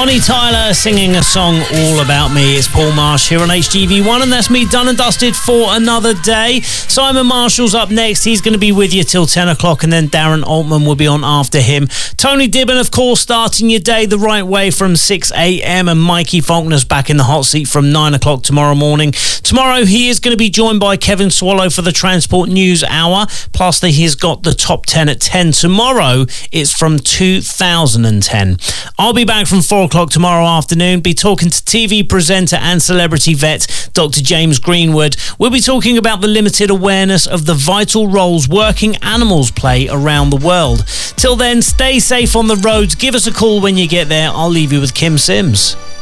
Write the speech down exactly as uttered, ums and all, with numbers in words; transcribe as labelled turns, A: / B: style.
A: Bonnie Tyler singing a song all about me. It's Paul Marsh here on H G V one, and that's me done and dusted for another day. Simon Marshall's up next. He's going to be with you till ten o'clock, and then Darren Altman will be on after him. Tony Dibben, of course, starting your day the right way from six a.m, and Mikey Faulkner's back in the hot seat from nine o'clock tomorrow morning. Tomorrow he is going to be joined by Kevin Swallow for the Transport News Hour, plus he's got the top ten at ten. Tomorrow it's from two thousand ten. I'll be back from four o'clock tomorrow afternoon, be talking to T V presenter and celebrity vet Doctor James Greenwood. We'll be talking about the limited awareness of the vital roles working animals play around the world. Till then, stay safe on the roads. Give us a call when you get there. I'll leave you with Kim Sims.